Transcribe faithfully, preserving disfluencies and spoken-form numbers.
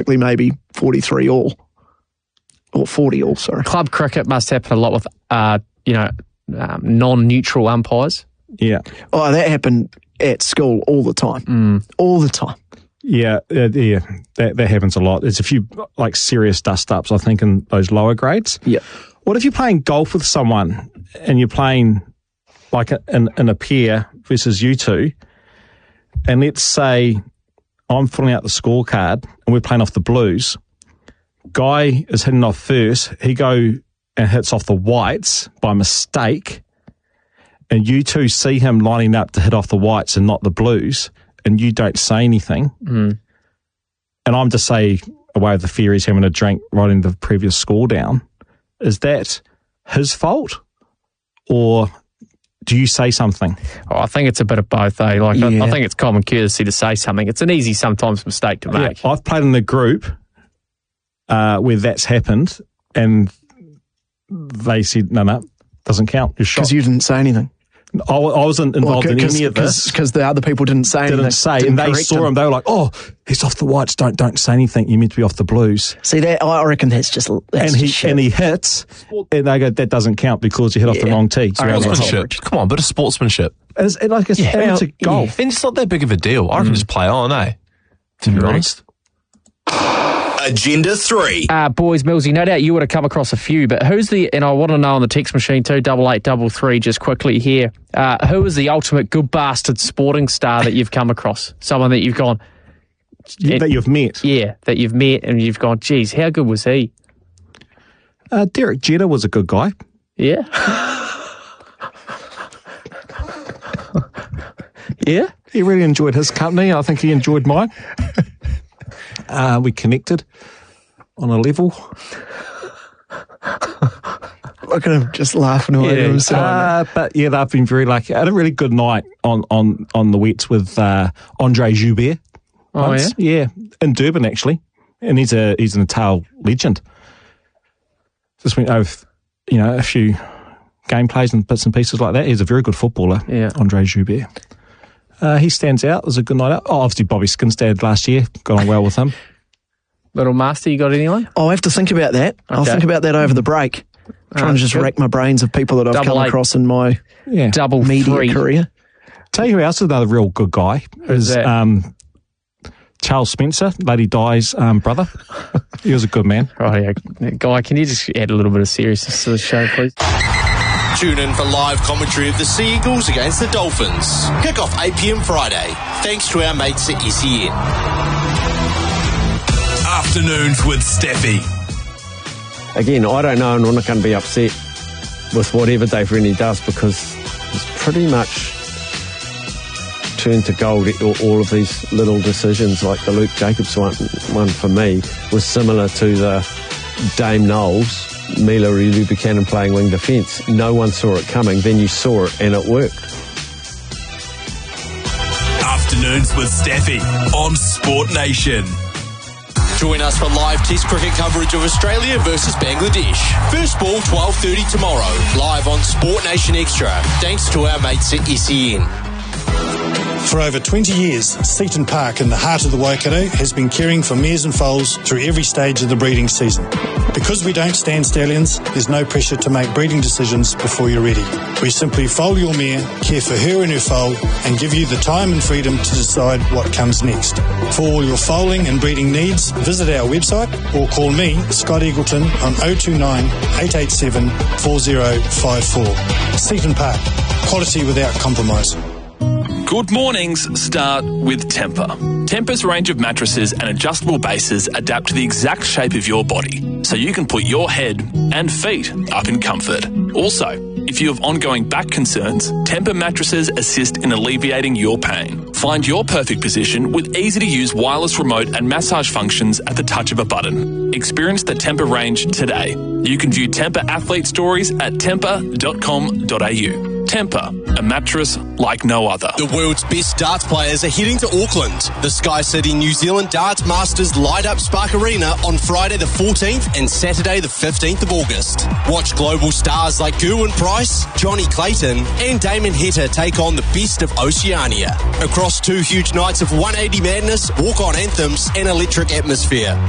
realistically maybe forty-three all. Or forty all, sorry. Club cricket must happen a lot with, uh, you know, um, non-neutral umpires. Yeah. Oh, that happened at school all the time. Mm. All the time. Yeah, uh, yeah, that, that happens a lot. There's a few, like, serious dust-ups, I think, in those lower grades. Yeah. What if you're playing golf with someone and you're playing, like, a, in, in a pair versus you two, and let's say I'm filling out the scorecard and we're playing off the blues. Guy is hitting off first. He go and hits off the whites by mistake, and you two see him lining up to hit off the whites and not the blues, and you don't say anything. Mm. And I'm to say, away with the fear, he's having a drink, writing the previous score down. Is that his fault, or do you say something? Oh, I think it's a bit of both, eh? Like, Yeah. I, I think it's common courtesy to say something. It's an easy, sometimes, mistake to make. Yeah, I've played in the group uh, where that's happened, and they said, no, no, doesn't count. You're shot. Because you didn't say anything. I, I wasn't involved in any of this. Because the other people didn't say anything. Didn't say, and they correct saw him. They were like, "Oh, he's off the whites. Don't don't say anything. You're meant to be off the blues." See, that I reckon that's just that's and he just shit. and he hits, and they go, "That doesn't count because you hit off the Yeah. wrong tee." So I reckon you're that's like, Sportsmanship. Come on, bit of sportsmanship. it's, it, like it's Yeah. amateur Yeah. golf. And it's not that big of a deal. I can just play on, eh? To be honest. Agenda three. Uh, boys, Millsy, no doubt you would have come across a few, but who's the, and I want to know on the text machine too, double eight double three, just quickly here, uh, who is the ultimate good bastard sporting star that you've come across? Someone that you've gone, You- that you've met. yeah, that you've met and you've gone, geez, how good was he? Uh, Derek Jeter was a good guy. Yeah. Yeah? He really enjoyed his company. I think he enjoyed mine. Uh, we connected on a level. Look at him just laughing away Yeah. to himself. Uh, but yeah, they've been very lucky. I had a really good night on on on the wets with uh, Andre Joubert. Oh, once. yeah? Yeah, in Durban actually, and he's a he's an Natal legend. Just went over, you know, a few gameplays and bits and pieces like that. He's a very good footballer. Yeah. Andre Joubert. Uh, he stands out. It was a good night out. Oh, obviously Bobby Skinstad last year. Got on well with him. Little Master, you got anyone? I'll have to think about that. I'll Okay. think about that over the break. Trying Uh, to just good. rack my brains of people that I've Double come eight. across in my Yeah. Double media three. career. Tell you who else is another real good guy Who's is that? um, Charles Spencer, Lady Di's um, brother. He was a good man. Right, yeah. Guy, can you just add a little bit of seriousness to the show, please? Tune in for live commentary of the Sea Eagles against the Dolphins. Kick off eight p.m. Friday. Thanks to our mates at S E N. Afternoons with Steffi. Again, I don't know, and I'm not going to be upset with whatever Dave Rennie does because it's pretty much turned to gold. All of these little decisions, like the Luke Jacobs one, one for me, was similar to the Dame Knowles, Mila Rilu Buchanan playing wing defence. No one saw it coming, then you saw it and it worked. Afternoons with Steffi on Sport Nation. Join us for live Test cricket coverage of Australia versus Bangladesh. First ball twelve thirty tomorrow, live on Sport Nation Extra. Thanks to our mates at S E N. For over twenty years, Seaton Park in the heart of the Waikato has been caring for mares and foals through every stage of the breeding season. Because we don't stand stallions, there's no pressure to make breeding decisions before you're ready. We simply foal your mare, care for her and her foal, and give you the time and freedom to decide what comes next. For all your foaling and breeding needs, visit our website or call me, Scott Eagleton, on oh two nine, eight eight seven, four oh five four. Seaton Park, quality without compromise. Good mornings start with Tempur. Tempur's range of mattresses and adjustable bases adapt to the exact shape of your body, so you can put your head and feet up in comfort. Also, if you have ongoing back concerns, Tempur mattresses assist in alleviating your pain. Find your perfect position with easy-to-use wireless remote and massage functions at the touch of a button. Experience the Tempur range today. You can view Tempur athlete stories at tempur dot com dot a u. Tempur, a mattress like no other. The world's best darts players are heading to Auckland. The Sky City New Zealand Darts Masters light up Spark Arena on Friday the fourteenth and Saturday the fifteenth of August. Watch global stars like Gerwyn Price, Johnny Clayton and Damon Heta take on the best of Oceania. Across two huge nights of one eighty madness, walk-on anthems and electric atmosphere.